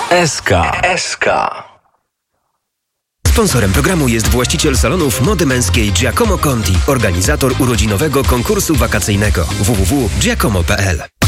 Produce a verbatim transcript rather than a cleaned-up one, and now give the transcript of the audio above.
S K. S K. Sponsorem programu jest właściciel salonów mody męskiej Giacomo Conti, organizator urodzinowego konkursu wakacyjnego w w w kropka giacomo kropka p l.